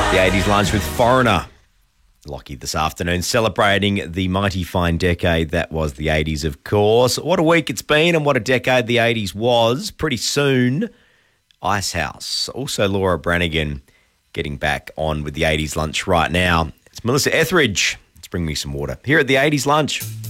The 80s lunch with Foreigner. Lockie this afternoon celebrating the mighty fine decade that was the 80s, of course. What a week it's been and what a decade the 80s was. Pretty soon, Icehouse. Also Laura Branigan getting back on with the 80s lunch right now. It's Melissa Etheridge. Let's bring me some water here at the 80s lunch.